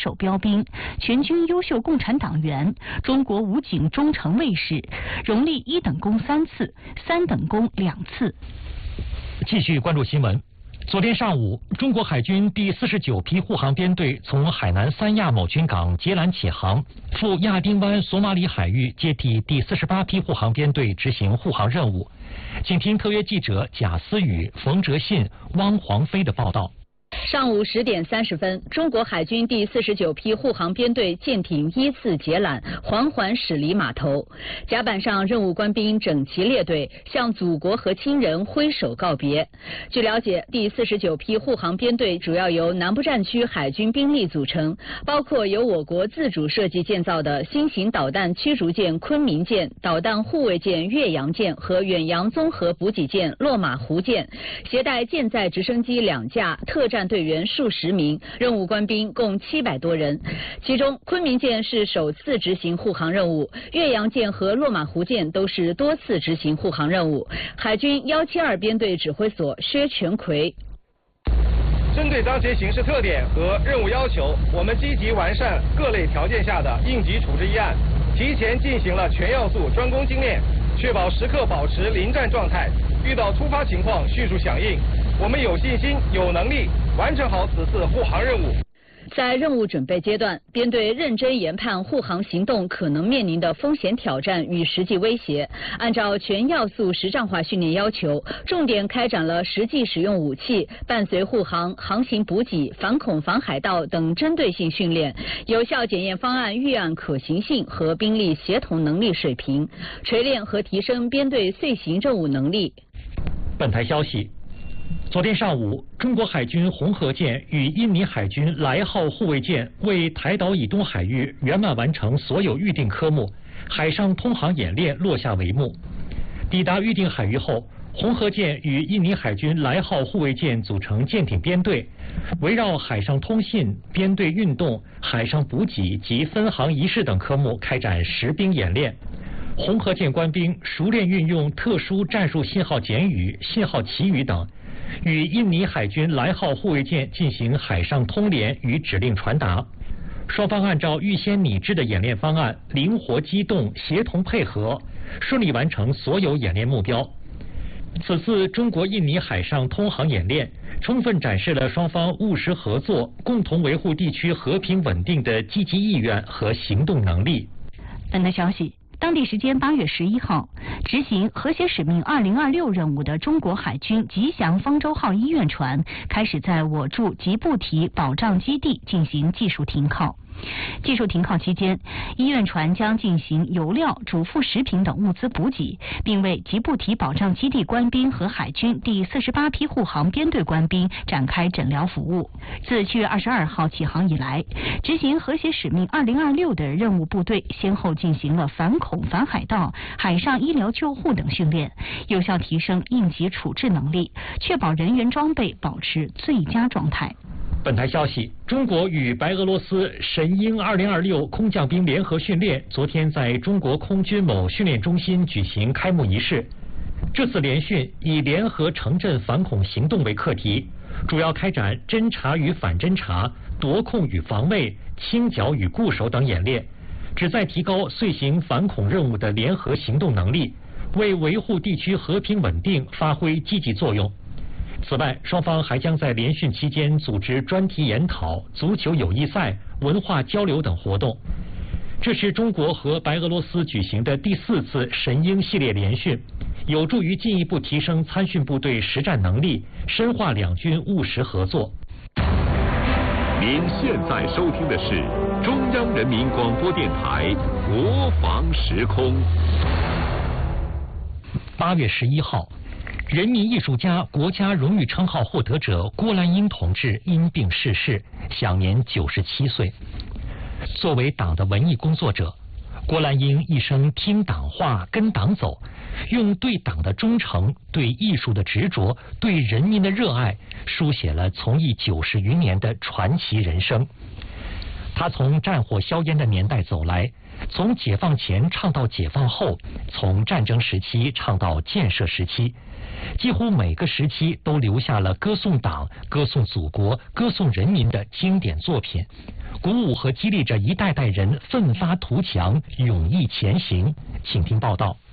手标兵、全军优秀共产党员、中国武警忠诚卫士，荣立1等功3次，3等功2次。 继续关注新闻。昨天上午，中国海军第49批护航编队从海南三亚某军港接缆起航，赴亚丁湾索马里海域接替第48批护航编队执行护航任务。请听特约记者贾思雨、冯哲信、汪黄飞的报道。 上午10点30分，中国海军第49批护航编队舰艇依次结缆，缓缓驶离码头。甲板上，任务官兵整齐列队，向祖国和亲人挥手告别。据了解，第49批护航编队主要由南部战区海军兵力组成，包括由我国自主设计建造的新型导弹驱逐舰昆明舰、导弹护卫舰岳阳舰和远洋综合补给舰落马湖舰，携带舰载直升机2架，特战队员数十名，任务官兵共700多人。其中，昆明舰是首次执行护航任务，岳阳舰和落马湖舰都是多次执行护航任务。海军172编队指挥所薛全奎。 针对当前形势特点和任务要求，我们积极完善各类条件下的应急处置议案，提前进行了全要素专攻精练，确保时刻保持临战状态，遇到突发情况迅速响应。我们有信心、有能力完成好此次护航任务。 在任务准备阶段，编队认真研判护航行动可能面临的风险挑战与实际威胁，按照全要素实战化训练要求，重点开展了实际使用武器、伴随护航、航行补给、反恐反海盗等针对性训练，有效检验方案预案可行性和兵力协同能力水平，锤炼和提升编队遂行任务能力。 本台消息。昨天上午，中国海军红河舰与印尼海军来号护卫舰为台岛以东海域圆满完成所有预定科目，海上通航演练落下帷幕。抵达预定海域后，红河舰与印尼海军来号护卫舰组成舰艇编队，围绕海上通信、编队运动、海上补给及分航仪式等科目开展实兵演练。红河舰官兵熟练运用特殊战术信号简语、信号旗语等，与印尼海军来号护卫舰进行海上通联与指令传达。双方按照预先拟制的演练方案，灵活机动、协同配合，顺利完成所有演练目标。此次中国印尼海上通航演练，充分展示了双方务实合作、共同维护地区和平稳定的积极意愿和行动能力。 本台消息。当地时间8月11号，执行和谐使命2026任务的中国海军吉祥方舟号医院船开始在我驻吉布提保障基地进行技术停靠。技术停靠期间，医院船将进行油料、主副食品等物资补给，并为吉布提保障基地官兵和海军第48批护航编队官兵展开诊疗服务。自7月22号起航以来，执行和谐使命2026的任务部队先后进行了反恐反海盗、海上医疗救护等训练，有效提升应急处置能力，确保人员装备保持最佳状态。 本台消息，中国与白俄罗斯神鹰2026空降兵联合训练昨天在中国空军某训练中心举行开幕仪式。这次联训以联合城镇反恐行动为课题，主要开展侦察与反侦察、夺控与防卫、清剿与固守等演练，旨在提高遂行反恐任务的联合行动能力，为维护地区和平稳定发挥积极作用。此外，双方还将在联训期间组织专题研讨、足球友谊赛、文化交流等活动。这是中国和白俄罗斯举行的第4次神鹰系列联训，有助于进一步提升参训部队实战能力，深化两军务实合作。 您现在收听的是中央人民广播电台国防时空。 8月11号。人民艺术家、国家荣誉称号获得者郭兰英同志因病逝世，享年97岁。作为党的文艺工作者，郭兰英一生听党话、跟党走，用对党的忠诚、对艺术的执着、对人民的热爱，书写了从艺90余年的传奇人生。他从战火硝烟的年代走来，从解放前唱到解放后，从战争时期唱到建设时期，几乎每个时期都留下了歌颂党、歌颂祖国、歌颂人民的经典作品， 鼓舞和激励着一代代人奋发图强、勇毅前行。请听报道。